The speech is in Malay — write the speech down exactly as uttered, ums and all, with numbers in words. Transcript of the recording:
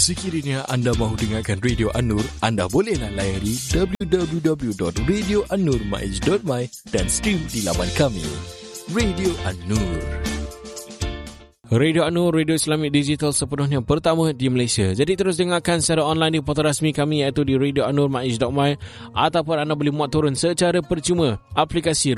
Sekiranya anda mahu dengarkan Radio An-Nur, anda bolehlah layari w w w dot radio an nur maiz dot my dan stream di laman kami. Radio An-Nur. Radio An-Nur, radio Islamik digital sepenuhnya pertama di Malaysia. Jadi terus dengarkan secara online di portal rasmi kami iaitu di radio an nur maiz dot my ataupun anda boleh muat turun secara percuma aplikasi